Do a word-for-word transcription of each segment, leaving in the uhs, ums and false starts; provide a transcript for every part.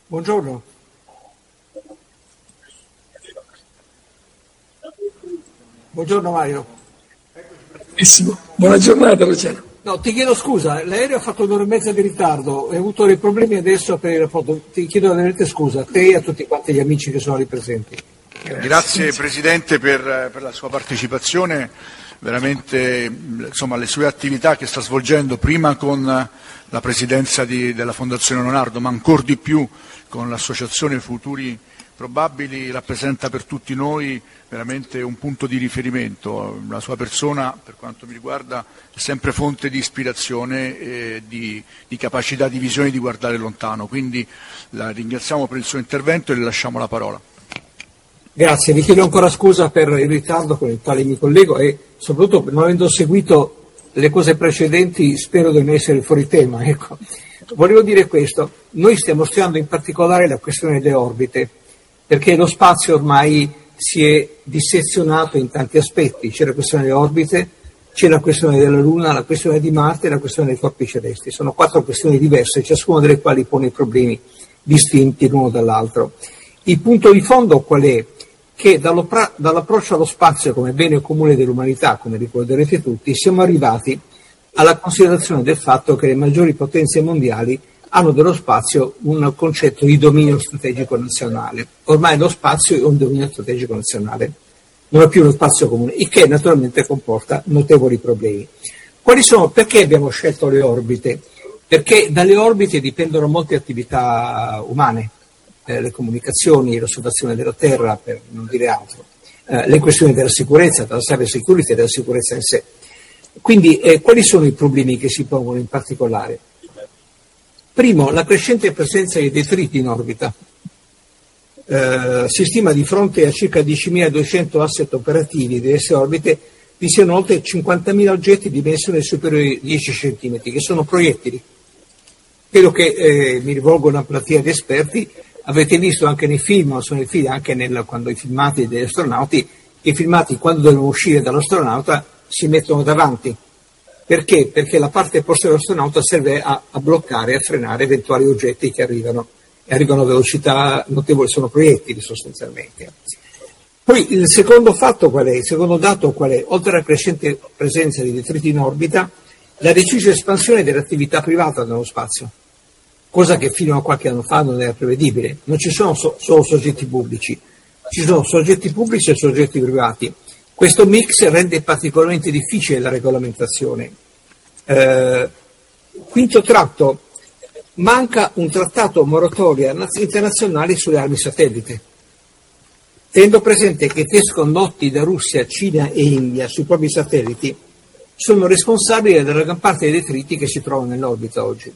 Buongiorno. Buongiorno Mario. Benissimo. Buona giornata Luciano. No, ti chiedo scusa, l'aereo ha fatto un'ora e mezza di ritardo, hai avuto dei problemi adesso per il rapporto, ti chiedo veramente scusa a te e a tutti quanti gli amici che sono lì presenti. Grazie, Grazie Presidente per, per la sua partecipazione, veramente insomma, le sue attività che sta svolgendo prima con la Presidenza di, della Fondazione Leonardo, ma ancor di più con l'Associazione Futuri Probabili, rappresenta per tutti noi veramente un punto di riferimento. La sua persona, per quanto mi riguarda, è sempre fonte di ispirazione e di, di capacità di visione di guardare lontano. Quindi la ringraziamo per il suo intervento e le lasciamo la parola. Grazie, vi chiedo ancora scusa per il ritardo con il quale mi collego e soprattutto non avendo seguito le cose precedenti spero di non essere fuori tema. Ecco. Volevo dire questo, noi stiamo studiando in particolare la questione delle orbite, perché lo spazio ormai si è dissezionato in tanti aspetti, c'è la questione delle orbite, c'è la questione della Luna, la questione di Marte e la questione dei corpi celesti. Sono quattro questioni diverse, ciascuna delle quali pone problemi distinti l'uno dall'altro. Il punto di fondo qual è? Che dall'approccio allo spazio come bene comune dell'umanità, come ricorderete tutti, siamo arrivati alla considerazione del fatto che le maggiori potenze mondiali hanno dello spazio un concetto di dominio strategico nazionale. Ormai lo spazio è un dominio strategico nazionale, non è più uno spazio comune, il che naturalmente comporta notevoli problemi. Quali sono? Perché abbiamo scelto le orbite? Perché dalle orbite dipendono molte attività umane, eh, le comunicazioni, l'osservazione della Terra, per non dire altro, eh, le questioni della sicurezza, della cyber security e della sicurezza in sé. Quindi eh, quali sono i problemi che si pongono in particolare? Primo, la crescente presenza di detriti in orbita. Eh, si stima di fronte a circa diecimiladuecento asset operativi di queste orbite vi siano oltre cinquantamila oggetti di dimensione superiore ai dieci centimetri, che sono proiettili. Credo che eh, mi rivolgo a una platea di esperti, avete visto anche nei film, sono i film anche nel, quando i filmati degli astronauti, che i filmati quando devono uscire dall'astronauta si mettono davanti. Perché? Perché la parte posteriore dell'astronauta serve a, a bloccare, a frenare eventuali oggetti che arrivano e arrivano a velocità notevoli, sono proiettili sostanzialmente. Poi il secondo fatto qual è? Il secondo dato qual è? Oltre alla crescente presenza di detriti in orbita, la decisa espansione dell'attività privata nello spazio, cosa che fino a qualche anno fa non era prevedibile. Non ci sono so, solo soggetti pubblici, ci sono soggetti pubblici e soggetti privati. Questo mix rende particolarmente difficile la regolamentazione. Eh, quinto tratto, manca un trattato moratoria internazionale sulle armi satellite. Tenendo presente che i test condotti da Russia, Cina e India sui propri satelliti sono responsabili della gran parte dei detriti che si trovano nell'orbita oggi.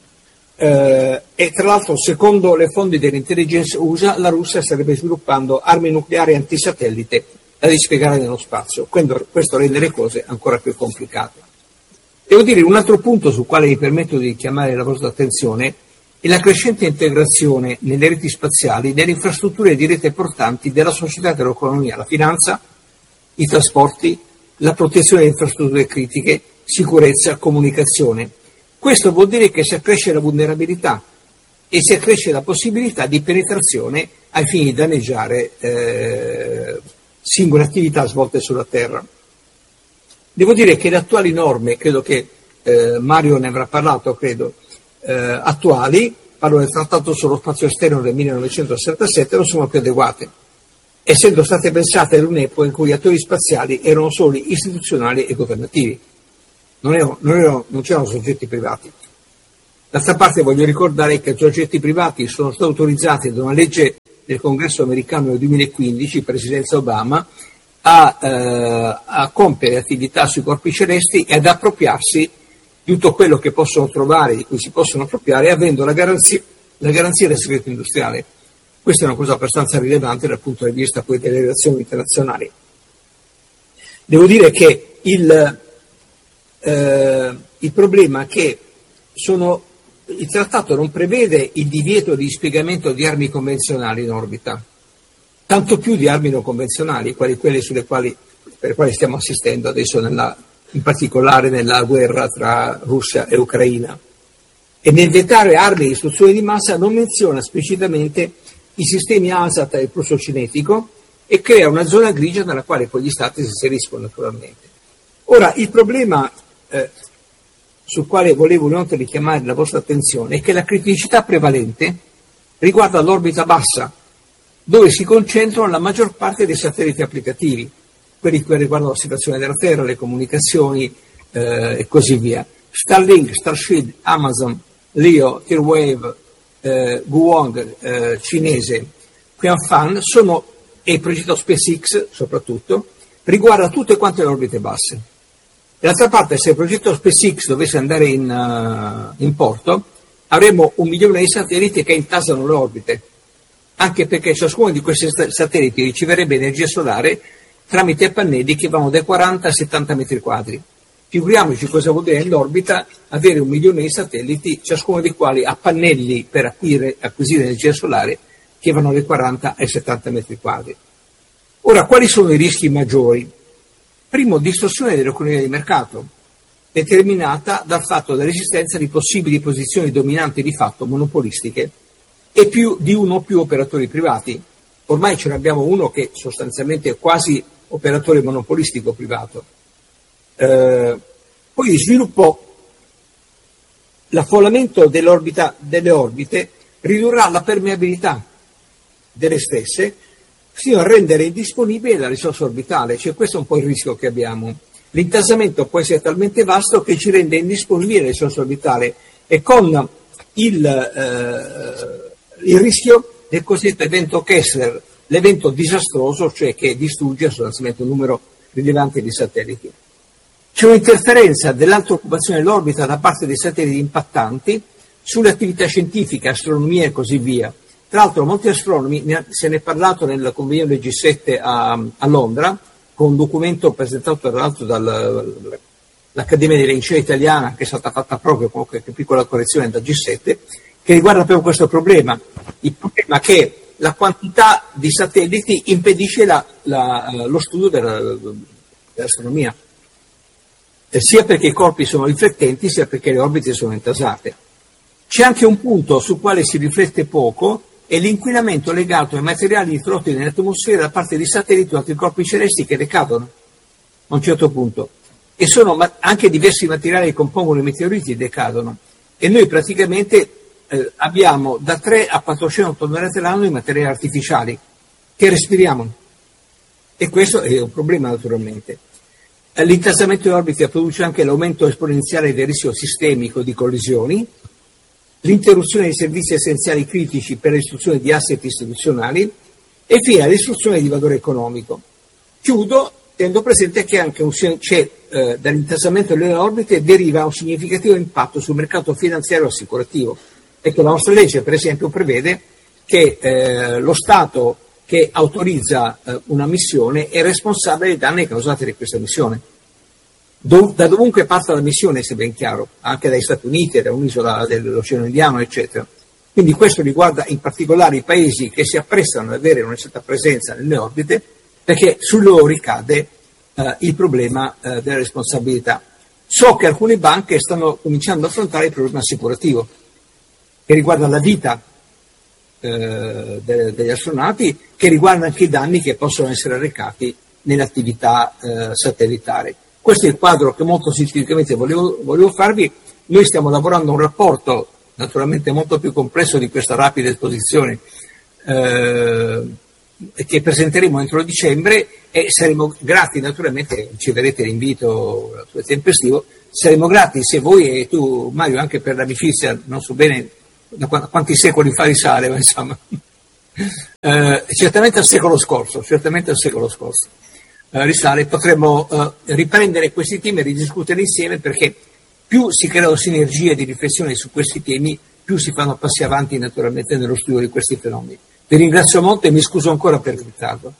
Eh, e tra l'altro, secondo le fonti dell'intelligence U S A, la Russia starebbe sviluppando armi nucleari antisatellite da dispiegare nello spazio. Questo rende le cose ancora più complicate. Devo dire un altro punto sul quale mi permetto di chiamare la vostra attenzione è la crescente integrazione nelle reti spaziali delle infrastrutture di rete portanti della società e dell'economia, la finanza, i trasporti, la protezione delle infrastrutture critiche, sicurezza, comunicazione. Questo vuol dire che si accresce la vulnerabilità e si accresce la possibilità di penetrazione ai fini di danneggiare eh, singole attività svolte sulla Terra. Devo dire che le attuali norme, credo che eh, Mario ne avrà parlato, credo, eh, attuali, parlo del Trattato sullo spazio esterno del millenovecentosessantasette, non sono più adeguate, essendo state pensate ad un'epoca in cui gli attori spaziali erano solo istituzionali e governativi, non, erano, non, erano, non c'erano soggetti privati. D'altra parte voglio ricordare che i soggetti privati sono stati autorizzati da una legge del Congresso americano nel duemilaquindici, presidenza Obama, a, eh, a compiere attività sui corpi celesti e ad appropriarsi di tutto quello che possono trovare, di cui si possono appropriare, avendo la garanzia, la garanzia del segreto industriale. Questa è una cosa abbastanza rilevante dal punto di vista poi delle relazioni internazionali. Devo dire che il, eh, il problema è che sono, il trattato non prevede il divieto di dispiegamento di armi convenzionali in orbita, tanto più di armi non convenzionali, quali quelle sulle quali, per le quali stiamo assistendo adesso, nella, in particolare nella guerra tra Russia e Ucraina. e nel vietare armi di distruzione di massa non menziona esplicitamente i sistemi ASAT e il flusso cinetico e crea una zona grigia nella quale poi gli stati si inseriscono naturalmente. Ora, il problema eh, sul quale volevo inoltre richiamare la vostra attenzione è che la criticità prevalente riguarda l'orbita bassa, dove si concentrano la maggior parte dei satelliti applicativi, quelli che riguardano l'osservazione della Terra, le comunicazioni eh, e così via. Starlink, Starship, Amazon, Leo, Tirwave, eh, Guoang eh, cinese, Qianfan sono, e il progetto SpaceX soprattutto, riguarda tutte quante le orbite basse. D'altra parte, se il progetto SpaceX dovesse andare in, uh, in porto, avremo un milione di satelliti che intasano le orbite, anche perché ciascuno di questi satelliti riceverebbe energia solare tramite pannelli che vanno dai quaranta ai settanta metri quadri. Figuriamoci cosa vuol dire nell'orbita avere un milione di satelliti, ciascuno dei quali ha pannelli per acquisire, acquisire energia solare che vanno dai quaranta ai settanta metri quadri. Ora, quali sono i rischi maggiori? Primo, distorsione dell'economia di mercato, determinata dal fatto dell'esistenza di possibili posizioni dominanti di fatto monopolistiche e più di uno o più operatori privati. Ormai ce ne abbiamo uno che sostanzialmente è quasi operatore monopolistico privato. Eh, poi sviluppo, l'affollamento dell'orbita, delle orbite ridurrà la permeabilità delle stesse fino a rendere indisponibile la risorsa orbitale, cioè questo è un po' il rischio che abbiamo. L'intasamento può essere talmente vasto che ci rende indisponibile la risorsa orbitale e con il, eh, il rischio del cosiddetto evento Kessler, l'evento disastroso, cioè che distrugge sostanzialmente un numero rilevante di satelliti. C'è un'interferenza dell'alta occupazione dell'orbita da parte dei satelliti impattanti sulle attività scientifiche, astronomia e così via. Tra l'altro molti astronomi, se ne è parlato nel convegno del G sette a, a Londra, con un documento presentato tra l'altro dall'Accademia delle Licei Italiana, che è stata fatta proprio con qualche piccola correzione dal G sette, che riguarda proprio questo problema. Il problema è che la quantità di satelliti impedisce la, la, lo studio della, dell'astronomia, sia perché i corpi sono riflettenti, sia perché le orbite sono intasate. C'è anche un punto sul quale si riflette poco, è l'inquinamento legato ai materiali introdotti nell'atmosfera da parte di satelliti o altri corpi celesti che decadono a un certo punto. E sono anche diversi materiali che compongono i meteoriti decadono. E noi praticamente eh, abbiamo da tre a quattrocento tonnellate l'anno di materiali artificiali che respiriamo. E questo è un problema naturalmente. L'intasamento di orbite produce anche l'aumento esponenziale del rischio sistemico di collisioni, l'interruzione dei servizi essenziali critici per l'istruzione di asset istituzionali e infine l'istruzione di valore economico. Chiudo tenendo presente che anche un, c'è, eh, dall'intasamento delle orbite deriva un significativo impatto sul mercato finanziario e assicurativo. Ecco, la nostra legge per esempio prevede che eh, lo Stato che autorizza eh, una missione è responsabile dei danni causati da questa missione. Dov- da dovunque parta la missione, se ben chiaro, anche dagli Stati Uniti, da un'isola dell'Oceano Indiano, eccetera. Quindi questo riguarda in particolare i paesi che si apprestano ad avere una certa presenza nelle orbite, perché su loro ricade eh, il problema eh, della responsabilità. So che alcune banche stanno cominciando a affrontare il problema assicurativo, che riguarda la vita eh, de- degli astronauti, che riguarda anche i danni che possono essere arrecati nell'attività eh, satellitare. Questo è il quadro che molto sinteticamente volevo, volevo farvi. Noi stiamo lavorando a un rapporto naturalmente molto più complesso di questa rapida esposizione eh, che presenteremo entro dicembre e saremo grati, naturalmente riceverete l'invito tempestivo, saremo grati se voi e tu Mario anche per l'amicizia, non so bene da quanti secoli fa risale, ma insomma eh, certamente al secolo scorso, certamente al secolo scorso. Uh, risale, potremmo uh, riprendere questi temi e ridiscutere insieme, perché più si creano sinergie di riflessione su questi temi, più si fanno passi avanti naturalmente nello studio di questi fenomeni. Vi ringrazio molto e mi scuso ancora per il ritardo.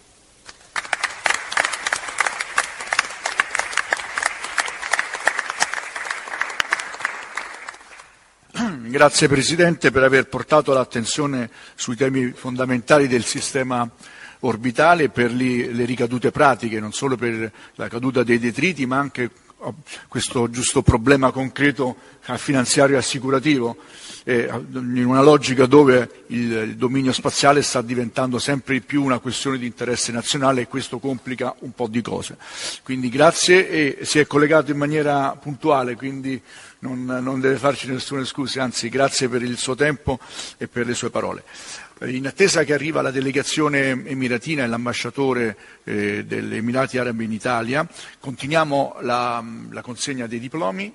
Grazie Presidente per aver portato l'attenzione sui temi fondamentali del sistema orbitale, per li, le ricadute pratiche, non solo per la caduta dei detriti, ma anche questo giusto problema concreto finanziario e assicurativo, eh, in una logica dove il, il dominio spaziale sta diventando sempre di più una questione di interesse nazionale e questo complica un po' di cose. Quindi grazie, e si è collegato in maniera puntuale, quindi non, non deve farci nessune scuse, anzi grazie per il suo tempo e per le sue parole. In attesa che arriva la delegazione emiratina e l'ambasciatore eh, degli Emirati Arabi in Italia, continuiamo la, la consegna dei diplomi.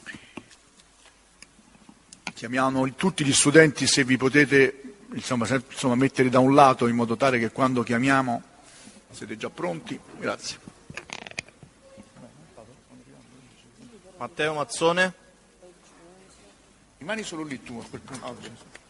Chiamiamo tutti gli studenti, se vi potete insomma, se, insomma, mettere da un lato in modo tale che quando chiamiamo siete già pronti. Grazie. Matteo Mazzone. Rimani solo lì tu a quel punto.